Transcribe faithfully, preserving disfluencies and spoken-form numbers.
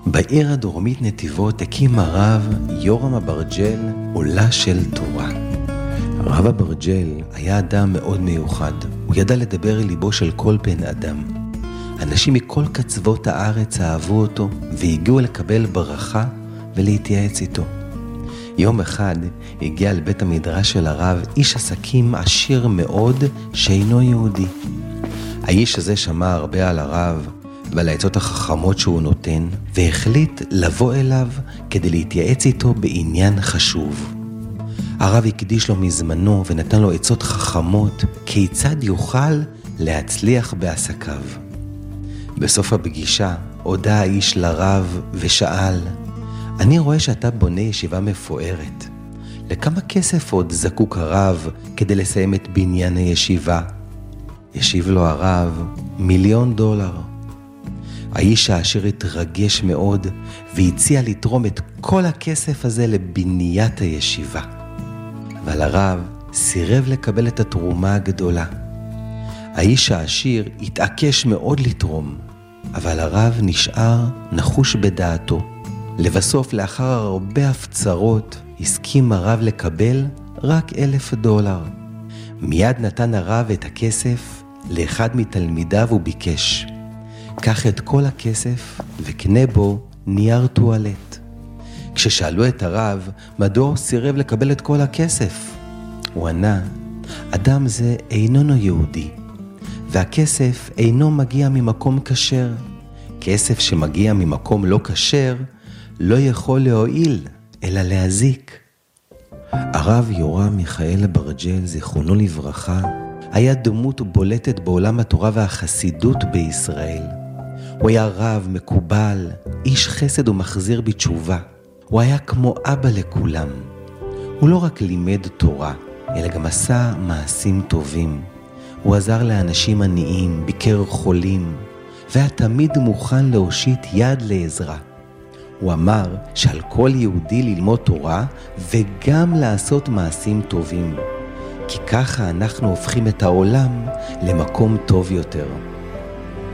בעיר הדרומית נתיבות הקים הרב יורם אברג'ל עולה של תורה. הרב אברג'ל היה אדם מאוד מיוחד. הוא ידע לדבר אל ליבו של כל בן אדם. אנשים מכל קצוות הארץ אהבו אותו והגיעו לקבל ברכה ולהתייעץ איתו. יום אחד הגיע לבית המדרש של הרב איש עסקים עשיר מאוד שאינו יהודי. האיש הזה שמע הרבה על הרב ועל העצות החכמות שהוא נותן, והחליט לבוא אליו כדי להתייעץ איתו בעניין חשוב. הרב הקדיש לו מזמנו ונתן לו עצות חכמות כיצד יוכל להצליח בעסקיו. בסוף הפגישה הודע האיש לרב ושאל, אני רואה שאתה בונה ישיבה מפוארת. לכמה כסף עוד זקוק הרב כדי לסיים את בניין הישיבה? השיב לו הרב, מיליון דולר. האיש העשיר התרגש מאוד והציע לתרום את כל הכסף הזה לבניית הישיבה. אבל הרב סירב לקבל את התרומה הגדולה. האיש העשיר התעקש מאוד לתרום, אבל הרב נשאר נחוש בדעתו. לבסוף, לאחר הרבה הפצרות, הסכים הרב לקבל רק אלף דולר. מיד נתן הרב את הכסף לאחד מתלמידיו וביקש, קח את כל הכסף וקנה בו נייר טואלט. כששאלו את הרב מדוע הוא סירב לקבל את כל הכסף, הוא ענה, אדם זה איננו יהודי, והכסף אינו מגיע ממקום כשר. כסף שמגיע ממקום לא כשר לא יכול להועיל אלא להזיק. הרב יורם מיכאל אברג'ל זיכרונו לברכה היה דמות בולטת בעולם התורה והחסידות בישראל. הוא היה רב מקובל, איש חסד ומחזיר בתשובה. הוא היה כמו אבא לכולם. הוא לא רק לימד תורה, אלא גם עשה מעשים טובים. הוא עזר לאנשים עניים, ביקר חולים, והיה תמיד מוכן להושיט יד לעזרה. הוא אמר שעל כל יהודי ללמוד תורה וגם לעשות מעשים טובים, כי ככה אנחנו הופכים את העולם למקום טוב יותר.